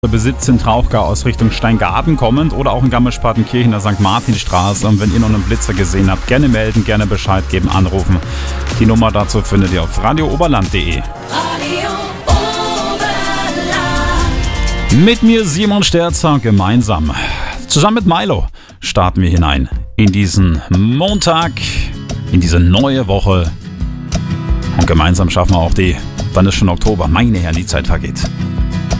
B17 Trauchgau aus Richtung Steingarten kommend oder auch in Garmisch-Partenkirchen in der St. Martinstraße. Und wenn ihr noch einen Blitzer gesehen habt, gerne melden, gerne Bescheid geben, anrufen. Die Nummer dazu findet ihr auf radiooberland.de. Radio Oberland. Mit mir Simon Sterzer gemeinsam. Zusammen mit Milo starten wir hinein in diesen Montag, in diese neue Woche. Und gemeinsam schaffen wir auch dann ist schon Oktober. Meine Herren, die Zeit vergeht.